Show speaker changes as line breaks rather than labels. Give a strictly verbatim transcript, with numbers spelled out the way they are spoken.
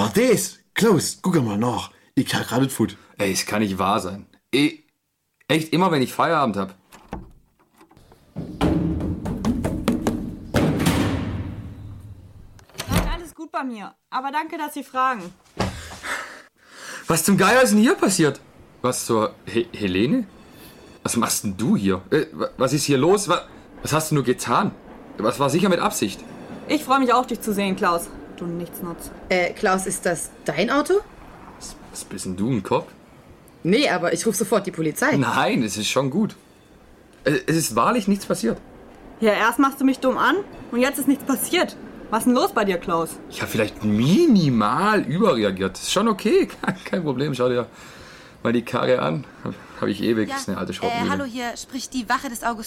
war das? Klaus, guck mal nach. Ich kann gerade das Food.
Ey, es kann nicht wahr sein. Ich, echt, immer wenn ich Feierabend hab.
Läuft alles gut bei mir. Aber danke, dass Sie fragen.
Was zum Geier ist denn hier passiert? Was zur He- Helene? Was machst denn du hier? Äh, wa- was ist hier los? Was, was hast du nur getan? Was war sicher mit Absicht?
Ich freue mich auch, dich zu sehen, Klaus. Du Nichtsnutz.
Äh, Klaus, ist das dein Auto?
Was, was bist denn du, ein Kopf?
Nee, aber ich rufe sofort die Polizei.
Nein, es ist schon gut. Äh, Es ist wahrlich nichts passiert.
Ja, erst machst du mich dumm an und jetzt ist nichts passiert. Was ist denn los bei dir, Klaus?
Ich habe vielleicht minimal überreagiert. Ist schon okay, kein Problem. Schau dir mal die Karre an. Habe ich ewig,
Ja,
ist eine alte
äh,
Schrottmühle.
hallo, hier spricht die Wache des August.